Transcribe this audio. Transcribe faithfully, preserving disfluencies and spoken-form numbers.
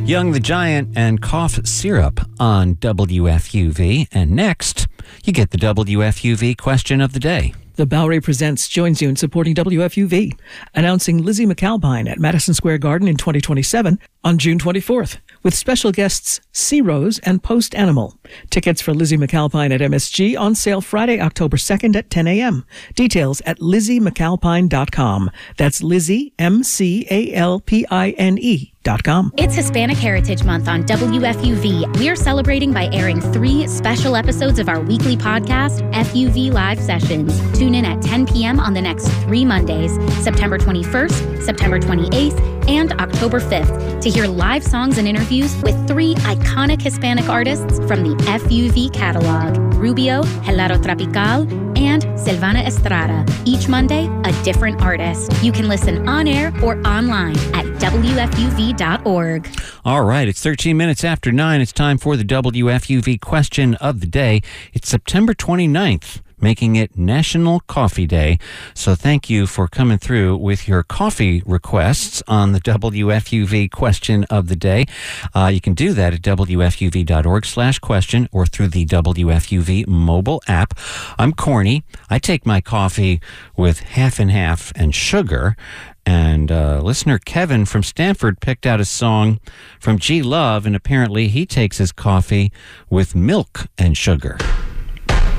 Young the Giant and Cough Syrup on W F U V. And next, you get the W F U V question of the day. The Bowery Presents joins you in supporting W F U V, announcing Lizzie McAlpine at Madison Square Garden in twenty twenty-seven on June twenty-fourth, with special guests Sea Rose and Post Animal. Tickets for Lizzie McAlpine at M S G on sale Friday, October second at ten a.m. Details at lizzie mcalpine dot com. That's Lizzie, M C A L P I N E. It's Hispanic Heritage Month on W F U V. We are celebrating by airing three special episodes of our weekly podcast, F U V Live Sessions. Tune in at ten p.m. on the next three Mondays, September twenty-first, September twenty-eighth, and October fifth, to hear live songs and interviews with three iconic Hispanic artists from the F U V catalog, Rubio, Helado Tropical, and Silvana Estrada. Each Monday, a different artist. You can listen on air or online at W F U V dot org. All right, it's thirteen minutes after nine. It's time for the W F U V question of the day. It's September twenty-ninth, making it National Coffee Day. So thank you for coming through with your coffee requests on the W F U V question of the day. Uh, you can do that at W F U V dot org slash question or through the W F U V mobile app. I'm Corny. I take my coffee with half and half and sugar. And uh, listener Kevin from Stanford picked out a song from G Love, and apparently he takes his coffee with milk and sugar.